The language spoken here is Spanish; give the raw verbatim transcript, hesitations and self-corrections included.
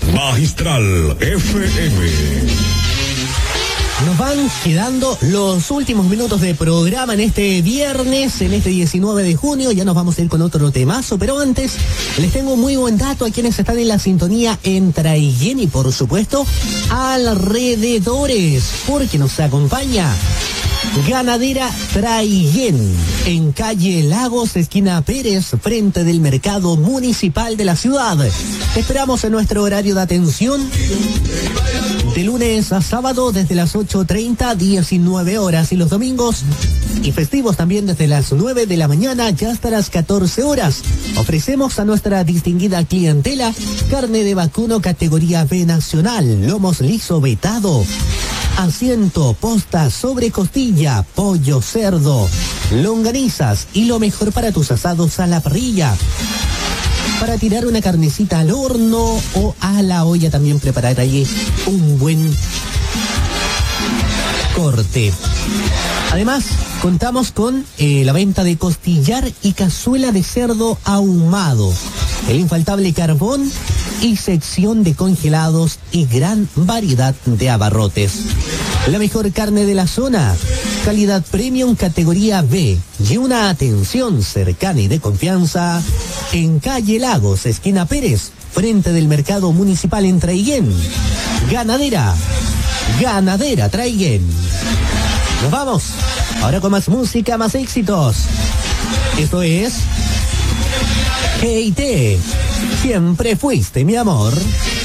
Magistral F M. Nos van quedando los últimos minutos de programa en este viernes, en este diecinueve de junio. Ya nos vamos a ir con otro temazo, pero antes les tengo un muy buen dato a quienes están en la sintonía en Traiguén y por supuesto alrededores, porque nos acompaña Ganadera Traiguén, en calle Lagos, esquina Pérez, frente del mercado municipal de la ciudad. Te esperamos en nuestro horario de atención de lunes a sábado desde las ocho treinta a diecinueve horas y los domingos y festivos también desde las nueve de la mañana ya hasta las catorce horas. Ofrecemos a nuestra distinguida clientela carne de vacuno categoría B nacional, lomos liso vetado, asiento, posta, sobre costilla, pollo, cerdo, longanizas y lo mejor para tus asados a la parrilla. Para tirar una carnecita al horno o a la olla, también preparar allí un buen corte. Además, contamos con eh, la venta de costillar y cazuela de cerdo ahumado, el infaltable carbón y sección de congelados y gran variedad de abarrotes. La mejor carne de la zona, calidad premium categoría B y una atención cercana y de confianza en calle Lagos, esquina Pérez, frente del mercado municipal en Traiguén. Ganadera, Ganadera Traiguén. Nos vamos, ahora con más música, más éxitos. Esto es Hey Te, siempre fuiste mi amor.